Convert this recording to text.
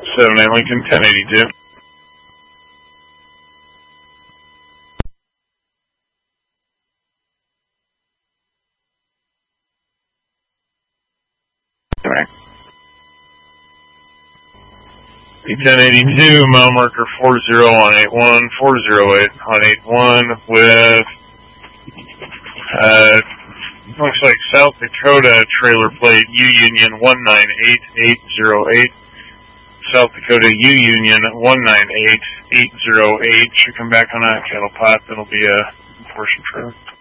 79 Lincoln, 1082. B1082, mile marker 40 on 81, 408 on 81 with, looks like South Dakota trailer plate U Union 198808. South Dakota U Union 198808. Should come back on a cattle pot. That'll be a portion trailer.